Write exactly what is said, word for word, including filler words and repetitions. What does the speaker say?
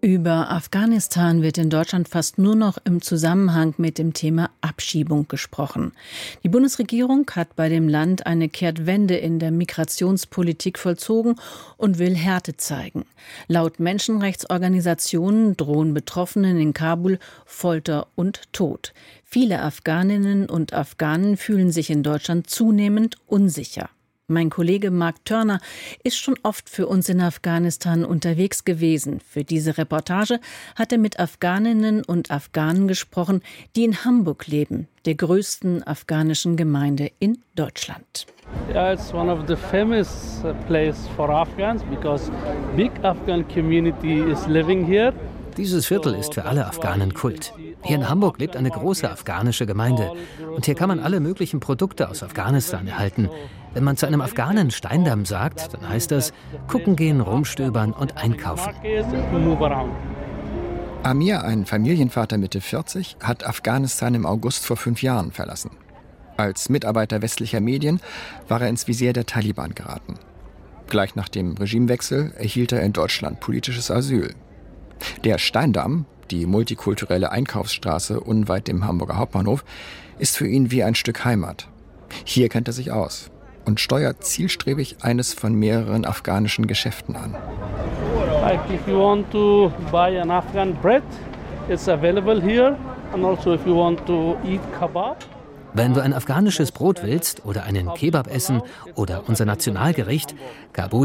Über Afghanistan wird in Deutschland fast nur noch im Zusammenhang mit dem Thema Abschiebung gesprochen. Die Bundesregierung hat bei dem Land eine Kehrtwende in der Migrationspolitik vollzogen und will Härte zeigen. Laut Menschenrechtsorganisationen drohen Betroffenen in Kabul Folter und Tod. Viele Afghaninnen und Afghanen fühlen sich in Deutschland zunehmend unsicher. Mein Kollege Mark Turner ist schon oft für uns in Afghanistan unterwegs gewesen. Für diese Reportage hat er mit Afghaninnen und Afghanen gesprochen, die in Hamburg leben, der größten afghanischen Gemeinde in Deutschland. Yeah, it's one of the famous place for Afghans because big Afghan community is living here. Dieses Viertel ist für alle Afghanen Kult. Hier in Hamburg lebt eine große afghanische Gemeinde. Und hier kann man alle möglichen Produkte aus Afghanistan erhalten. Wenn man zu einem Afghanen Steindamm sagt, dann heißt das gucken gehen, rumstöbern und einkaufen. Amir, ein Familienvater Mitte vierzig, hat Afghanistan im August vor fünf Jahren verlassen. Als Mitarbeiter westlicher Medien war er ins Visier der Taliban geraten. Gleich nach dem Regimewechsel erhielt er in Deutschland politisches Asyl. Der Steindamm, die multikulturelle Einkaufsstraße unweit dem Hamburger Hauptbahnhof, ist für ihn wie ein Stück Heimat. Hier kennt er sich aus und steuert zielstrebig eines von mehreren afghanischen Geschäften an. Like if you want to buy an Afghan bread, it's available here, and also if you want to eat kebab. Wenn du ein afghanisches Brot willst oder einen Kebab essen oder unser Nationalgericht, Kabul